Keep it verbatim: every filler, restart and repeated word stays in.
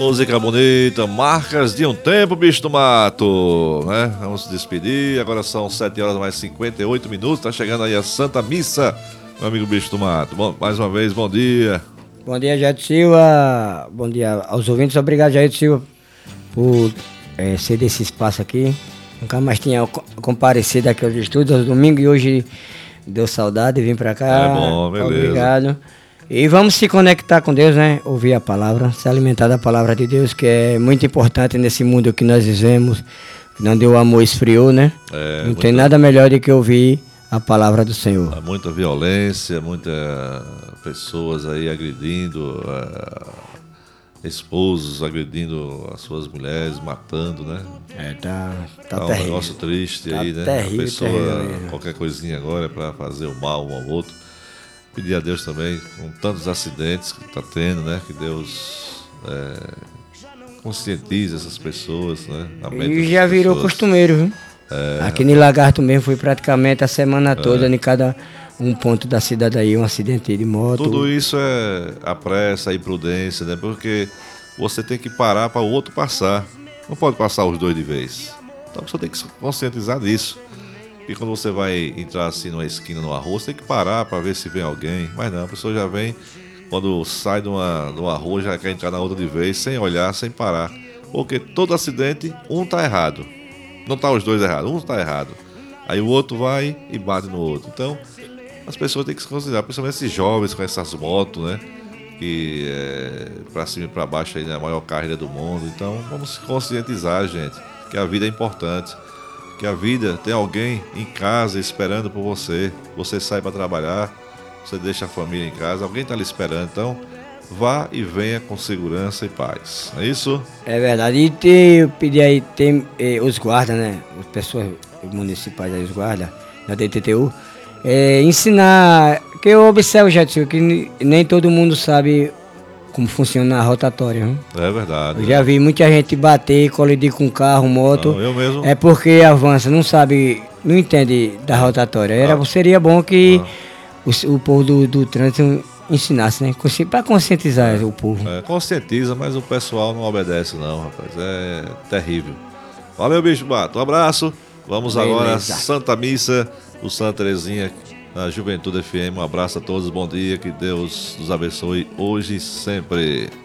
Música bonita, marcas de um tempo, bicho do mato, né? Vamos se despedir, agora são sete horas mais cinquenta e oito minutos, tá chegando aí a Santa Missa, meu amigo bicho do mato. Bom, mais uma vez, bom dia. Bom dia, Jair Silva, bom dia aos ouvintes, obrigado, Jair Silva, por é, ser desse espaço aqui. Nunca mais tinha comparecido aqui aos estudos, aos domingos, e hoje deu saudade de vir pra cá. É bom, beleza. Obrigado. E vamos se conectar com Deus, né? Ouvir a palavra, se alimentar da palavra de Deus, que é muito importante nesse mundo que nós vivemos, onde o amor esfriou, né? É, Não muita... tem nada melhor do que ouvir a palavra do Senhor. Há muita violência, muitas pessoas aí agredindo, uh, esposos agredindo as suas mulheres, matando, né? É, tá, tá, tá um terrível. negócio triste tá aí, né? Terrível, a pessoa, terrível. qualquer coisinha agora é para fazer o mal um ao outro. Pedir a Deus também, com tantos acidentes que está tendo, né? Que Deus é, conscientize essas pessoas, né? E já virou pessoas. costumeiro, viu? É, Aqui no Lagarto mesmo foi praticamente a semana é. toda, em cada um ponto da cidade aí, um acidente de moto. Tudo isso é a pressa, a imprudência, né? Porque você tem que parar para o outro passar. Não pode passar os dois de vez. Então você tem que se conscientizar disso. E quando você vai entrar assim numa esquina, numa rua, você tem que parar para ver se vem alguém. Mas não, a pessoa já vem, quando sai de uma, de uma rua, já quer entrar na outra de vez, sem olhar, sem parar. Porque todo acidente, um tá errado. Não tá os dois errados, um tá errado. Aí o outro vai e bate no outro. Então, as pessoas têm que se considerar, principalmente esses jovens com essas motos, né? Que é para cima e para baixo aí, né? A maior carreira do mundo. Então, vamos se conscientizar, gente, que a vida é importante. Que a vida tem alguém em casa esperando por você. Você sai para trabalhar, você deixa a família em casa, alguém está ali esperando. Então, vá e venha com segurança e paz. É isso? É verdade. E tem, eu pedi aí, tem eh, os guardas, né? As pessoas municipais aí, os guardas, da D T T U, é, ensinar. Que eu observo, Jetson, que nem todo mundo sabe como funciona a rotatória. Hein? É verdade. Eu já vi muita gente bater, colidir com carro, moto. Não, eu mesmo. É porque avança, não sabe, não entende da rotatória. Era, ah. Seria bom que ah. o, o povo do, do trânsito ensinasse, né? Para conscientizar é, o povo. É, conscientiza, mas o pessoal não obedece não, rapaz. É terrível. Valeu, bicho Bato. Um abraço. Vamos Beleza. agora à Santa Missa do Santa Terezinha, na Juventude F M. Um abraço a todos, bom dia, que Deus nos abençoe hoje e sempre.